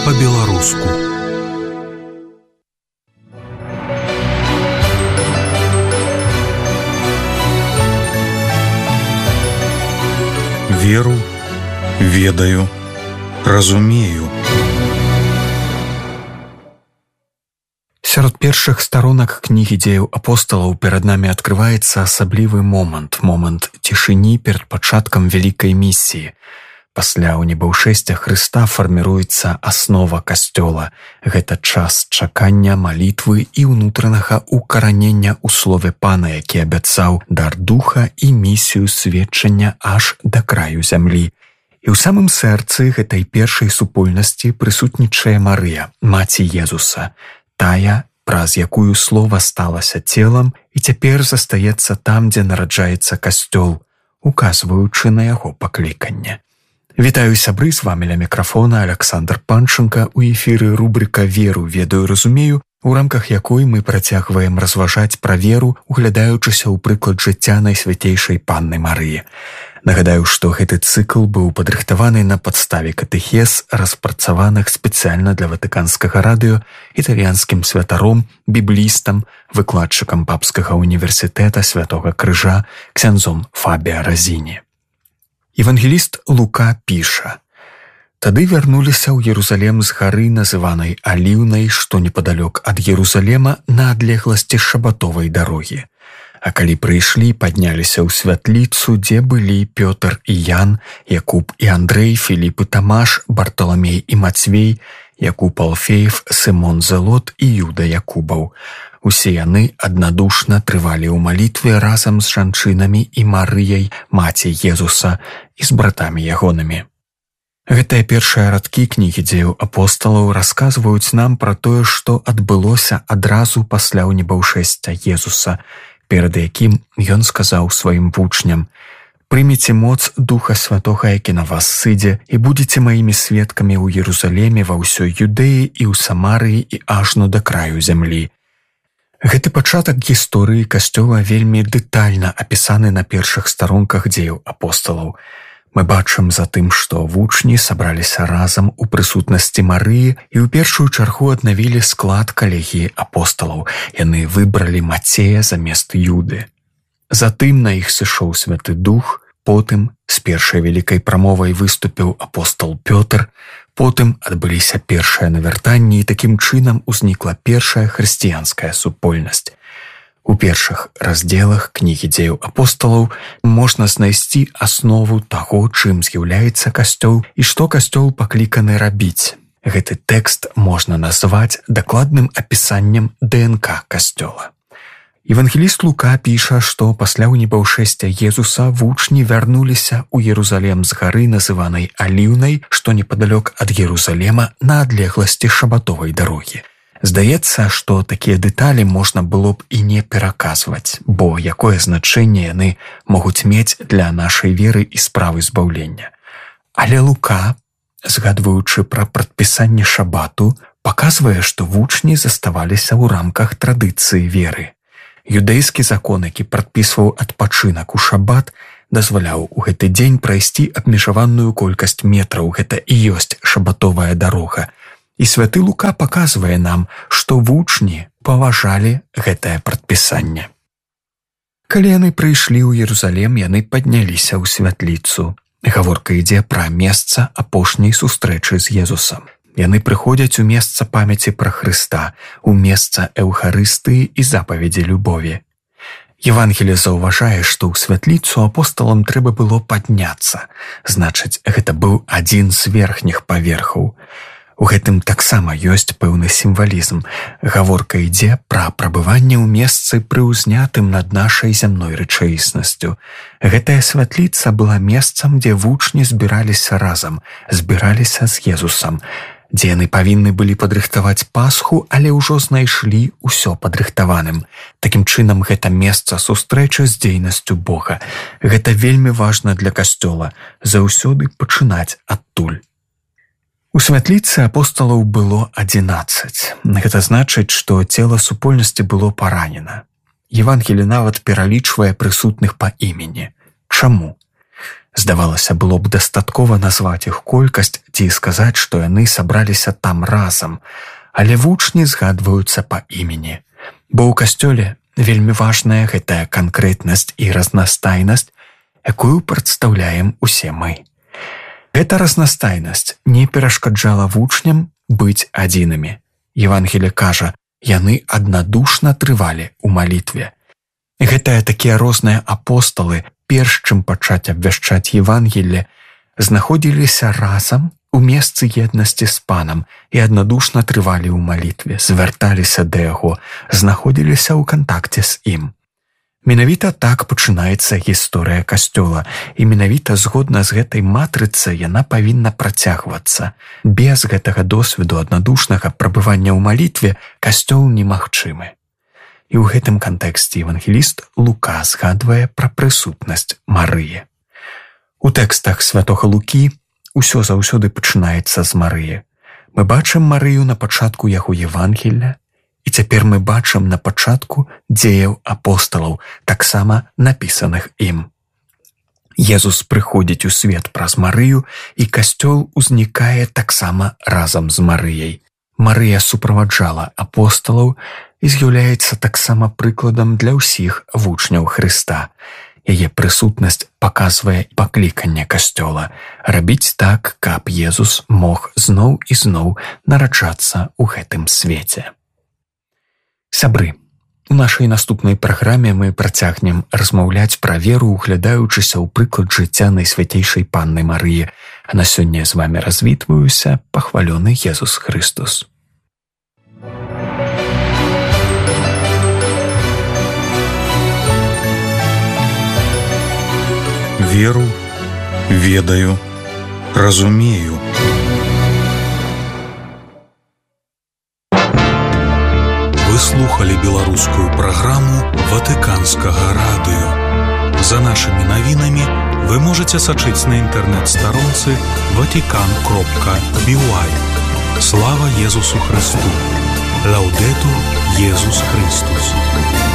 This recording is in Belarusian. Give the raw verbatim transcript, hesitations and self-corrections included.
па-беларуску. Веру, ведаю, разумею. Сярод першых старонак кнігі дзеяў апосталаў перад намі адкрываецца асаблівы момант, момант цішыні перад пачаткам вялікай місіі. Пасля ў небаўшэсця Хрыста фарміруецца аснова касцёла. Гэта час чакання, малітвы і ўнутранага укаранення ў слове Пана, які абяцаў дар духа і місію сведчання аж да краю зямлі. І ў самым сэрцы гэтай першай супольнасці прысутнічае Марыя, маці Езуса, тая, праз якую слова сталася целам і цяпер застаецца там, дзе нараджаецца касцёл, указваючы на яго пакліканне. Вітаю, сябры, з вамі ля мікрафона Александр Панченко. У эфіры рубрика «Веру, ведаю, разумею», у рамках якой мы працягваем разважаць пра веру, углядаючыся ў прыклад жыцця Найсвяцейшай Панны Марыі. Нагадаю, што гэты цыкл быў падрыхтаваны на падставе катэхез, распрацаваных спецыяльна для Ватыканскага радыё італьянскім святаром, біблістам, выкладчыкам Папскага універсітэта Святога Крыжа, ксяндзом Фабіа Разіні. Евангеліст Лука піша: «Тады вярнуліся ў Єрусалем з гары, называнай Аліўнай, што непадалёк ад Єрусалема на адлегласці шабатовай дарогі. А калі прыйшлі, падняліся ў святліцу, дзе былі Пётр і Ян, Якуб і Андрэй, Філіп і Тамаш, Барталамей і Мацвей, Якуб Алфеев, Сымон Зелот і Юда Якубаў. Усе яны аднадушна трывалі ў малітве разам з жанчынамі і Марыяй, маці Езуса, і з братамі ягонымі». Гэтыя першыя радкі кнігі дзеяў апосталаў расказваюць нам пра тое, што адбылося адразу пасля ўнебаўшэсця Езуса, перад якім ён сказаў сваім вучням: «Прыміце моц Духа Святога, які на вас сыдзе, і будзеце маімі сведкамі ў Єрусалеме, ва ўсёй Юдэі і ў Самарыі і ажно да краю зямлі». Гэты пачатак гісторыі касцёла вельмі дэтальна апісаны на першых старонках дзеяў апосталаў. Мы бачым затым, што вучні сабраліся разам у прысутнасці Марыі і ў першую чаргу аднавілі склад калегіі апосталаў. Яны выбралі Мацея замест Юды. Затым на іх сышоў Святы Дух, потым з першай вялікай прамовай выступіў апостол Пётр, потым адбыліся першыя навяртанні і такім чынам узнікла першая хрысціянская супольнасць. У першых раздзелах кнігі дзеяў апосталаў можна знайсці аснову таго, чым з'яўляецца касцёл і што касцёл пакліканы рабіць. Гэты тэкст можна назваць дакладным апісаннем ДНК касцёла. Евангеліст Лука піша, што пасля ўнебаўшэсця Езуса вучні вярнуліся ў Єрусалем з гары, называнай Аліўнай, што непадалёк ад Єрусалема на адлегласці шабатовай дарогі. Здаецца, што такія дэталі можна было б і не пераказваць, бо якое значэнне яны могуць мець для нашай веры і справы збаўлення. Але Лука, згадваючы пра прадпісанне шабату, паказвае, што вучні заставаліся ў рамках традыцыі веры. Юдэйскі закон, які прадпісваў адпачынак у шабат, дазваляў у гэты дзень прайсці абмежаваную колькасць метраў. Гэта і ёсць шабатовая дарога. І святы Лука паказвае нам, што вучні паважалі гэтае прадпісанне. Калі яны прыйшлі ў Єрусалем, яны падняліся ў святліцу. Гаворка ідзе пра месца апошняй сустрэчы з Езусам. Яны прыходзяць у месца памяці пра Хрыста, у месца Эўхарыстыі і запаведзі любові. Евангелие заўважае, што ў святліцу апосталам трэба было падняцца. Значыць, гэта быў адзін з верхніх паверхаў. У гэтым таксама ёсць пэўны сімвалізм. Гаворка ідзе пра прабыванне ў месцы прыўзнятым над нашай зямной рэчаіснасцю. Гэтая святліца была месцам, дзе вучні збіраліся разам, збіраліся з Езусам, дзе яны павінны былі падрыхтаваць Пасху, але ўжо знайшлі ўсё падрыхтаваным. Такім чынам, гэта месца сустрэчы з дзейнасцю Бога. Гэта вельмі важна для касцёла, заўсёды пачынаць адтуль. У святліцы апосталаў было адзінаццаць. Гэта значыць, што цела супольнасці было паранена. Евангелі нават пералічвае прысутных па імені. Чаму? Здавалася, было б дастаткова назваць іх колькасць ці сказаць, што яны сабраліся там разам, але вучні згадваюцца па імені. Бо ў касцёле вельмі важная гэтая канкрэтнасць і разнастайнасць, якую прадстаўляем усе мы. Гэта разнастайнасць не перашкаджала вучням быць адзінымі. Евангелие кажа, яны аднадушна трывалі ў малітве. Гэтыя такія розныя апосталы, перш чым пачаць абвяшчаць Евангелле, знаходзіліся разам у месцы еднасці з панам і аднадушна трывалі ў малітве, звярталіся да яго, знаходзіліся ў кантакце з ім. Менавіта так пачынаецца гісторыя касцёла, і менавіта згодна з гэтай матрыцай яна павінна працягвацца. Без гэтага досведу аднадушнага прабывання ў малітве касцёл немагчымы. І ў гэтым кантэксце евангеліст Лука згадвае пра прысутнасць Марыі. У тэкстах святога Лукі усё заўсёды пачынаецца з Марыі. Мы бачым Марыю на пачатку яго Евангелля, і цяпер мы бачым на пачатку дзеяў апосталаў, таксама напісаных ім. Езус прыходзіць у свет праз Марыю, і касцёл узнікае таксама разам з Марыяй. Марыя суправаджала апосталаў і з'яўляецца таксама прыкладам для ўсіх вучняў Хрыста. Яе прысутнасць паказвае пакліканне касцёла рабіць так, каб Езус мог зноў і зноў нараджацца ў гэтым свеце. Сябры, у нашай наступнай праграме мы працягнем размаўляць пра веру, углядаючыся ў прыклад жыцця Найсвяцейшай Панны Марыі. А на сёння з вамі развітваюся, пахвалёны Езус Христос. Веру, ведаю, разумею. Вы слухали беларускую праграму Ватыканскага радыё. За нашымі навінамі вы можаце сачыць на інтэрнэт-старонцы ватикан кропка би уай. Слава Езусу Христу! Лаўдэтур Езус Христус!